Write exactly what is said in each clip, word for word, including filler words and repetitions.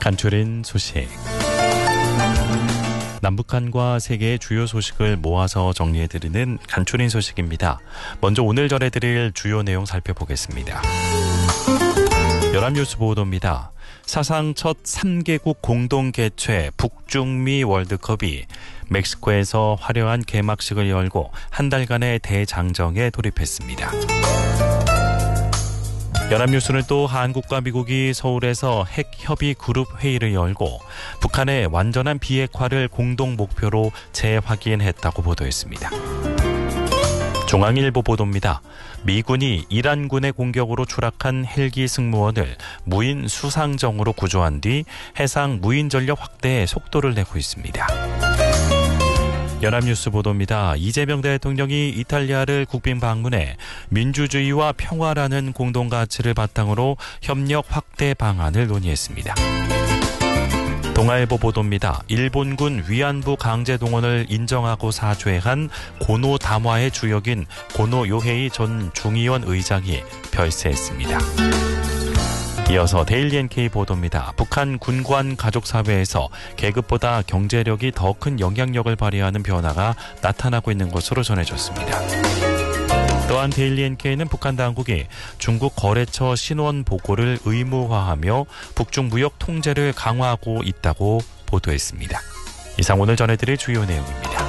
간추린 소식. 남북한과 세계의 주요 소식을 모아서 정리해드리는 간추린 소식입니다. 먼저 오늘 전해드릴 주요 내용 살펴보겠습니다. 연합뉴스 보도입니다. 사상 첫 삼 개국 공동 개최 북중미 월드컵이 멕시코에서 화려한 개막식을 열고 한 달간의 대장정에 돌입했습니다. 연합뉴스는 또 한국과 미국이 서울에서 핵협의 그룹 회의를 열고 북한의 완전한 비핵화를 공동 목표로 재확인했다고 보도했습니다. 중앙일보 보도입니다. 미군이 이란군의 공격으로 추락한 헬기 승무원을 무인 수상정으로 구조한 뒤 해상 무인 전력 확대에 속도를 내고 있습니다. 연합뉴스 보도입니다. 이재명 대통령이 이탈리아를 국빈 방문해 민주주의와 평화라는 공동가치를 바탕으로 협력 확대 방안을 논의했습니다. 동아일보 보도입니다. 일본군 위안부 강제 동원을 인정하고 사죄한 고노 담화의 주역인 고노 요헤이 전 중의원 의장이 별세했습니다. 이어서 데일리 엔케이 보도입니다. 북한 군관 가족사회에서 계급보다 경제력이 더 큰 영향력을 발휘하는 변화가 나타나고 있는 것으로 전해졌습니다. 또한 데일리 엔케이는 북한 당국이 중국 거래처 신원 보고를 의무화하며 북중 무역 통제를 강화하고 있다고 보도했습니다. 이상 오늘 전해드릴 주요 내용입니다.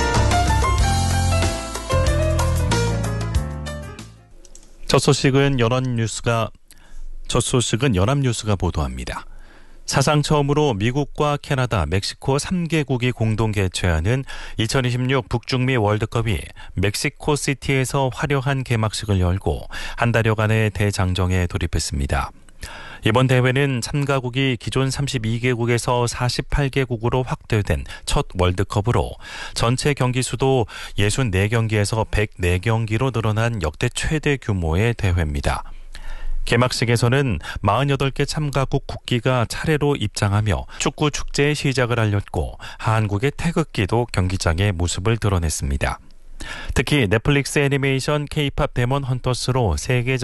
첫 소식은 연합뉴스가 첫 소식은 연합뉴스가 보도합니다. 사상 처음으로 미국과 캐나다, 멕시코 삼 개국이 공동 개최하는 이천이십육 북중미 월드컵이 멕시코시티에서 화려한 개막식을 열고 한 달여간의 대장정에 돌입했습니다. 이번 대회는 참가국이 기존 삼십이 개국에서 사십팔 개국으로 확대된 첫 월드컵으로 전체 경기 수도 육십사 경기에서 백사 경기로 늘어난 역대 최대 규모의 대회입니다. 개막식에서는 사십팔 개 참가국 국기가 차례로 입장하며 축구 축제의 시작을 알렸고 한국의 태극기도 경기장에 모습을 드러냈습니다. 특히 넷플릭스 애니메이션 K-팝 데몬 헌터스로 세계적